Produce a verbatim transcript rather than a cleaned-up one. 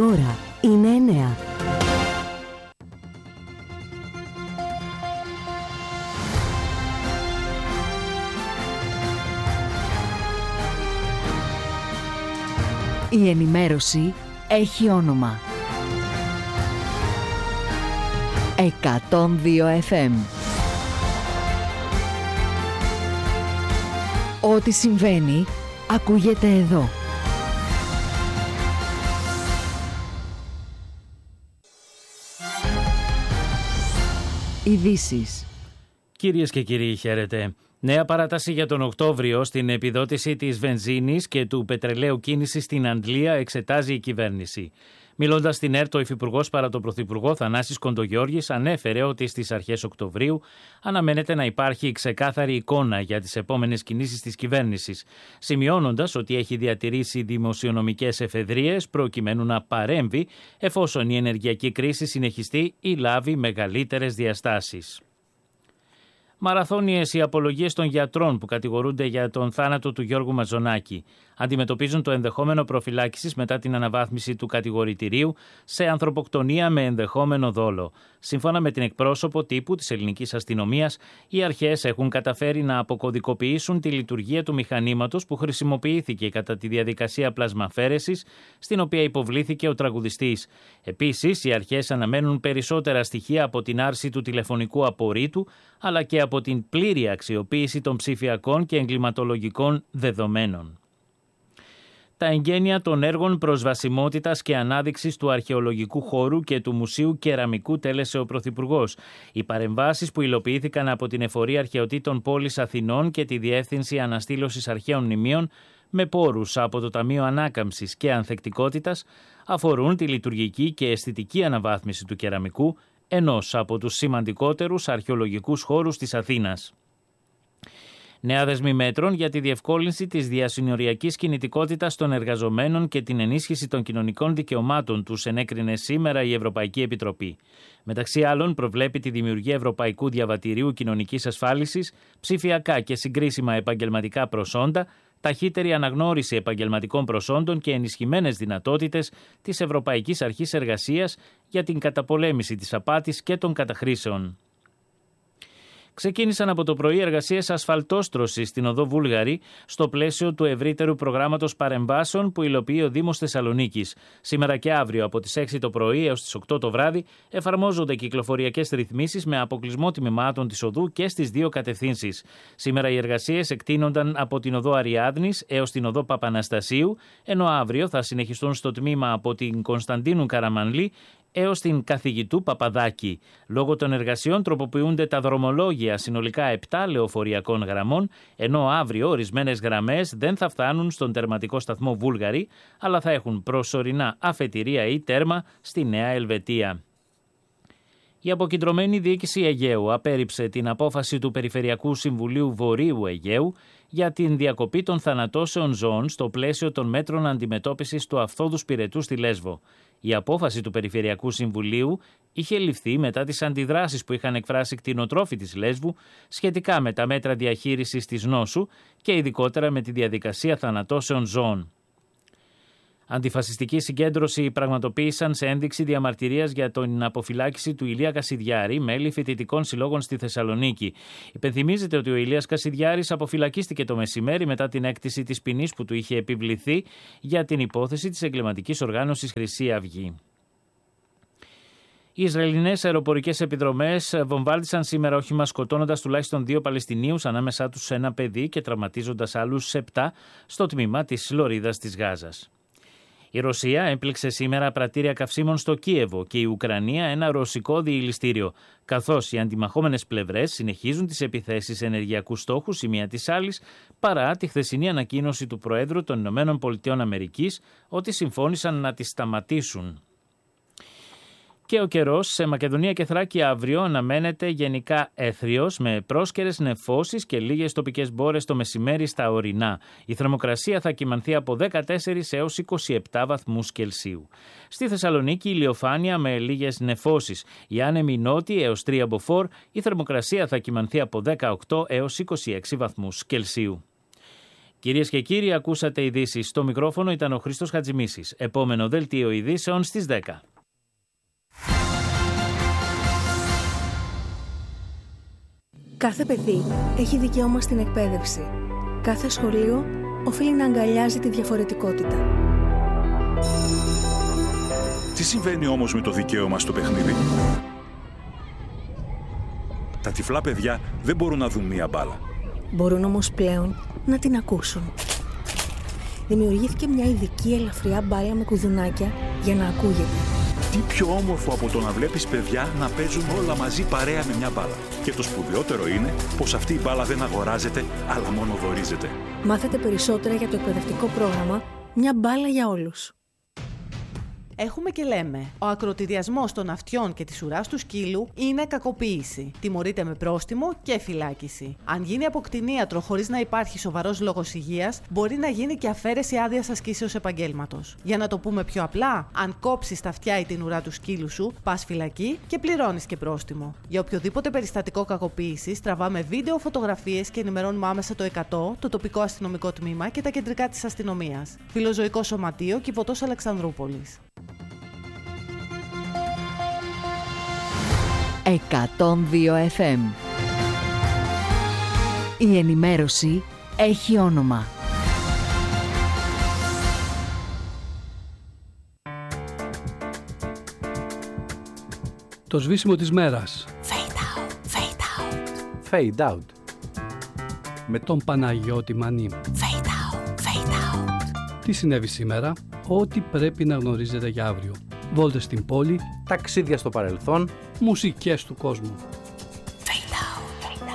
ώρα είναι εννέα. Η ενημέρωση έχει όνομα. εκατόν δύο εφ εμ. Ό,τι συμβαίνει, ακούγεται εδώ. Ειδήσεις. Κυρίες και κύριοι, χαίρετε. Νέα παράταση για τον Οκτώβριο στην επιδότηση της βενζίνης και του πετρελαίου κίνησης στην Αντλία εξετάζει η κυβέρνηση. Μιλώντας στην ΕΡΤ, ο Υφυπουργός παρά τον Πρωθυπουργό Θανάσης Κοντογιώργης ανέφερε ότι στις αρχές Οκτωβρίου αναμένεται να υπάρχει ξεκάθαρη εικόνα για τις επόμενες κινήσεις της κυβέρνησης, σημειώνοντας ότι έχει διατηρήσει δημοσιονομικές εφεδρίες προκειμένου να παρέμβει εφόσον η ενεργειακή κρίση συνεχιστεί ή λάβει μεγαλύτερες διαστάσεις. Μαραθώνιες οι απολογίες των γιατρών που κατηγορούνται για τον θάνατο του Γιώργου Μαζονάκη. Αντιμετωπίζουν το ενδεχόμενο προφυλάκησης μετά την αναβάθμιση του κατηγορητηρίου σε ανθρωποκτονία με ενδεχόμενο δόλο. Σύμφωνα με την εκπρόσωπο τύπου της ελληνικής αστυνομίας, οι αρχές έχουν καταφέρει να αποκωδικοποιήσουν τη λειτουργία του μηχανήματος που χρησιμοποιήθηκε κατά τη διαδικασία πλασμαφέρεσης, στην οποία υποβλήθηκε ο τραγουδιστής. Επίσης, οι αρχές αναμένουν περισσότερα στοιχεία από την άρση του τηλεφωνικού απορρίτου, αλλά και από την πλήρη αξιοποίηση των ψηφιακών και εγκληματολογικών δεδομένων. Τα εγγένεια των έργων προσβασιμότητας και ανάδειξης του αρχαιολογικού χώρου και του Μουσείου Κεραμικού τέλεσε ο Πρωθυπουργός. Οι παρεμβάσεις που υλοποιήθηκαν από την Εφορία Αρχαιοτήτων Πόλης Αθηνών και τη Διεύθυνση Αναστήλωσης Αρχαίων Μνημείων με πόρους από το Ταμείο Ανάκαμψης και Ανθεκτικότητας αφορούν τη λειτουργική και αισθητική αναβάθμιση του κεραμικού, ενός από τους σημαντικότερους αρχαιολογικούς χώρους της Αθήνας. Νέα δεσμή μέτρων για τη διευκόλυνση της διασυνοριακής κινητικότητας των εργαζομένων και την ενίσχυση των κοινωνικών δικαιωμάτων τους ενέκρινε σήμερα η Ευρωπαϊκή Επιτροπή. Μεταξύ άλλων, προβλέπει τη δημιουργία Ευρωπαϊκού Διαβατηρίου Κοινωνικής Ασφάλισης, ψηφιακά και συγκρίσιμα επαγγελματικά προσόντα, ταχύτερη αναγνώριση επαγγελματικών προσόντων και ενισχυμένες δυνατότητες της Ευρωπαϊκής Αρχής Εργασίας για την καταπολέμηση της απάτης και των καταχρήσεων. Ξεκίνησαν από το πρωί εργασίες ασφαλτόστρωσης στην οδό Βούλγαρη στο πλαίσιο του ευρύτερου προγράμματος παρεμβάσεων που υλοποιεί ο Δήμος Θεσσαλονίκης. Σήμερα και αύριο από τις έξι το πρωί έως τις οκτώ το βράδυ εφαρμόζονται κυκλοφοριακές ρυθμίσεις με αποκλεισμό τμήματων της οδού και στις δύο κατευθύνσεις. Σήμερα οι εργασίες εκτείνονταν από την οδό Αριάδνης έως την οδό Παπαναστασίου, ενώ αύριο θα συνεχιστούν στο τμήμα από την Κωνσταντίνου Καραμανλή έως την Καθηγητού Παπαδάκη. Λόγω των εργασιών τροποποιούνται τα δρομολόγια συνολικά επτά λεωφοριακών γραμμών, ενώ αύριο ορισμένες γραμμές δεν θα φτάνουν στον τερματικό σταθμό Βούλγαρη, αλλά θα έχουν προσωρινά αφετηρία ή τέρμα στη Νέα Ελβετία. Η αποκεντρωμένη διοίκηση Αιγαίου απέρριψε την απόφαση του Περιφερειακού Συμβουλίου Βορείου Αιγαίου για την διακοπή των θανατώσεων ζώων στο πλαίσιο των μέτρων αντιμετώπισης του αφθόδους πυρετού στη Λέσβο. Η απόφαση του Περιφερειακού Συμβουλίου είχε ληφθεί μετά τις αντιδράσεις που είχαν εκφράσει κτηνοτρόφοι της Λέσβου σχετικά με τα μέτρα διαχείρισης της νόσου και ειδικότερα με τη διαδικασία θανατώσεων ζώων. Αντιφασιστική συγκέντρωση πραγματοποίησαν σε ένδειξη διαμαρτυρίας για την αποφυλάκηση του Ηλία Κασιδιάρη, μέλη φοιτητικών συλλόγων στη Θεσσαλονίκη. Υπενθυμίζεται ότι ο Ηλίας Κασιδιάρης αποφυλακίστηκε το μεσημέρι μετά την έκτηση της ποινής που του είχε επιβληθεί για την υπόθεση της εγκληματικής οργάνωσης Χρυσή Αυγή. Οι Ισραηλινές αεροπορικές επιδρομές βομβάρδισαν σήμερα όχημα σκοτώνοντας τουλάχιστον δύο Παλαιστινίους, ανάμεσά τους ένα παιδί και τραυματίζοντας άλλους επτά στο τμήμα της Λωρίδας της Γάζας. Η Ρωσία έπληξε σήμερα πρατήρια καυσίμων στο Κίεβο και η Ουκρανία ένα ρωσικό διηλιστήριο, καθώς οι αντιμαχόμενες πλευρές συνεχίζουν τις επιθέσεις σε ενεργειακούς στόχους η μία της άλλης, παρά τη χθεσινή ανακοίνωση του Προέδρου των Ηνωμένων Πολιτειών Αμερικής ότι συμφώνησαν να τις σταματήσουν. Και ο καιρός σε Μακεδονία και Θράκη αύριο αναμένεται γενικά έθριος με πρόσκαιρες νεφώσεις και λίγες τοπικές μπόρες το μεσημέρι στα ορεινά. Η θερμοκρασία θα κυμανθεί από δεκατέσσερα έως είκοσι επτά βαθμούς Κελσίου. Στη Θεσσαλονίκη ηλιοφάνεια με λίγες νεφώσεις. Οι άνεμοι νότιοι έως τρία μποφόρ, η θερμοκρασία θα κυμανθεί από δεκαοκτώ έως είκοσι έξι βαθμούς Κελσίου. Κυρίες και κύριοι, ακούσατε ειδήσεις. Στο μικρόφωνο ήταν ο Χρήστος Χατζημίσης. Επόμενο δελτίο ειδήσεων στις δέκα. Κάθε παιδί έχει δικαίωμα στην εκπαίδευση. Κάθε σχολείο οφείλει να αγκαλιάζει τη διαφορετικότητα. Τι συμβαίνει όμως με το δικαίωμα στο παιχνίδι? Τα τυφλά παιδιά δεν μπορούν να δουν μία μπάλα. Μπορούν όμως πλέον να την ακούσουν. Δημιουργήθηκε μια ειδική ελαφριά μπάλα με κουδουνάκια για να ακούγεται. Τι πιο όμορφο από το να βλέπεις παιδιά να παίζουν όλα μαζί παρέα με μια μπάλα. Και το σπουδαιότερο είναι πως αυτή η μπάλα δεν αγοράζεται, αλλά μόνο δωρίζεται. Μάθετε περισσότερα για το εκπαιδευτικό πρόγραμμα «Μια μπάλα για όλους». Έχουμε και λέμε, ο ακροτηριασμός των αυτιών και της ουράς του σκύλου είναι κακοποίηση. Τιμωρείται με πρόστιμο και φυλάκιση. Αν γίνει από κτηνίατρο χωρίς να υπάρχει σοβαρός λόγος υγείας, μπορεί να γίνει και αφαίρεση άδειας ασκήσεως επαγγέλματος. Για να το πούμε πιο απλά, αν κόψεις τα αυτιά ή την ουρά του σκύλου σου, πας φυλακή και πληρώνεις και πρόστιμο. Για οποιοδήποτε περιστατικό κακοποίησης, τραβάμε βίντεο, φωτογραφίες και ενημερώνουμε άμεσα το εκατό, το τοπικό αστυνομικό τμήμα και τα κεντρικά της αστυνομίας. Φιλοζωικό Σωματείο, Κιβωτός Αλεξανδρούπολης. εκατόν δύο εφ εμ. Η ενημέρωση έχει όνομα. Το σβήσιμο της μέρας. Fade out, fade out. Fade out. Με τον Παναγιώτη Μανή. Fade out, fade out. Τι συνέβη σήμερα? Ό,τι πρέπει να γνωρίζετε για αύριο. Βόλτες στην πόλη. Ταξίδια στο παρελθόν. Μουσικές του κόσμου.